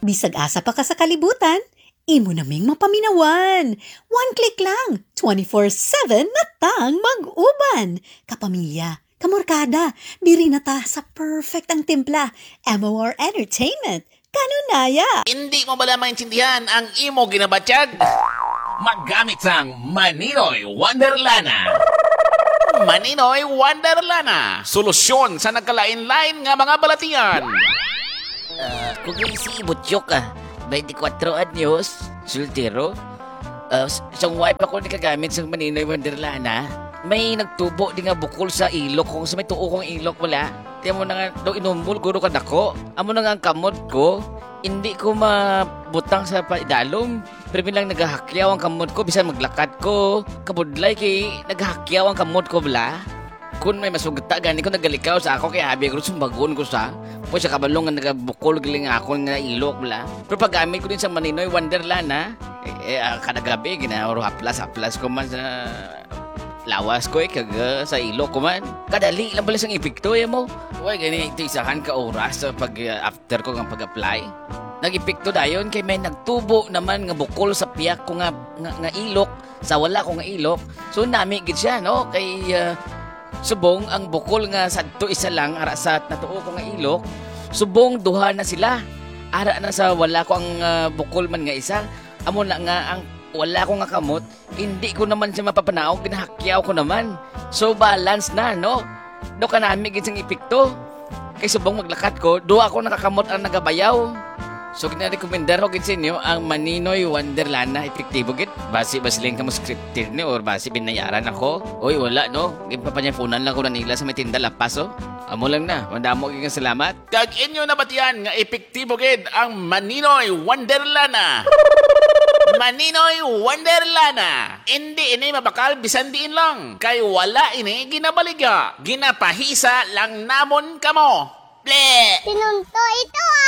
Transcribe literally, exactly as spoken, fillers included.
Bisag asa pa ka sa kalibutan, imo naming mapaminawan. One click lang, twenty-four seven na tang mag-uban. Kapamilya, kamorkada, diri na ta sa perfect ang timpla. M O R Entertainment, kanunaya. Hindi mo bala maintindihan ang imo ginabatyag? Maggamit sang Maninoy Wonderlana. Maninoy Wonderlana, solusyon sa nagkalain-lain nga mga balatian. Uh, kung si Butchok ah, twenty-four anyos, soltero. Uh, sa wife ako ni kagamit sa Maninoy Wonderlana, may nagtubo di nga bukol sa ilok kung sa may tuo kong ilok wala. Tiyan mo na nga, do inumbol, guro ka dako. Amo na nga ang kamot ko, hindi ko mabutang sa paidalom. Pero bilang naghahakyaw ang kamot ko, bisan maglakad ko, kabudlay kay naghahakyaw ang kamot ko bala. Kung may masugta, gani ko nagalikaw sa ako, kaya habi ko sumbagon ko sa. Po sa kabalong nga nagabukol galing ako nga ilok bala. Pero paggamit ko din sa Maninoy Wonderlana, eh, eh kada gabi, ginauro haplas-haplas ko man sa lawas ko eh, kaga sa ilok ko man. Kadali lang pala sang epekto eh mo. Uy, gani ito isahan ka oras sa pag uh, after ko ng pag-apply. Nag-epekto dayon kay may nagtubo naman nga bukol sa piyak ko nga, nga, nga ilok, sa wala ko nga ilok. So nami gid siya no kay uh, subong ang bukol nga sadto isa lang ara sa natuo ko nga ilok. Subong duha na sila. Ara na sa wala ko ang uh, bukol man nga isa. Amo na nga ang wala ko nga kamot, hindi ko naman siya mapapanaog, ginahakyaw ko naman. So balance na, no? Do ka namin ginsang epekto. Kay subong maglakat ko, do ako nakakamot ang nagabayaw. So kinarekomendar ko gid sa inyo ang Maninoy Wonderlana, epektibo gid. Basi ba siling kamo scripted ni or basi binayaran ako? Oy, wala no. Gipapanyapunan lang ko na nila sa may tinda lapas oh. Amo lang na, mandamo gid salamat. Kag inyo nabatian nga epektibo gid ang Maninoy Wonderlana. Maninoy Wonderlana. Hindi ini mabakal bisan diin lang. Kay wala ini ginabaliga. Ginapahisa lang namon kamo. Ble! Sinunto ito ah!